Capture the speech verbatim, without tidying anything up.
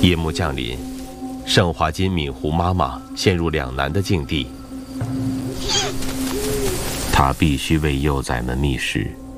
夜幕降临，盛华金敏湖妈妈陷入两难的境地。她必须为幼崽们觅食，